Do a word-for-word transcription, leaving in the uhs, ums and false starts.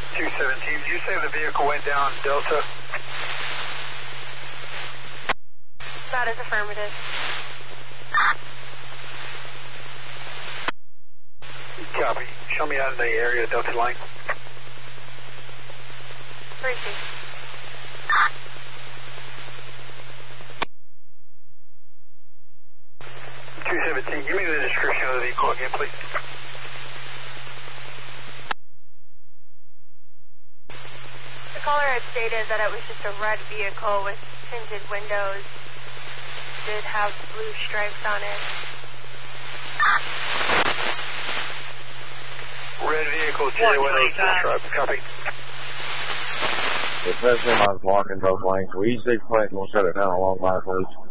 two seventeen, did you say the vehicle went down Delta? That is affirmative. Copy. Show me out in the area, Delta line. Briefing. two seventeen, give me the description of the vehicle again, please. The caller had stated that it was just a red vehicle with tinted windows. Did have blue stripes on it. Red vehicle, tinted windows, blue stripes, copy. The president, I'm blocking both lanes. We easily play, we'll shut it down along by, please.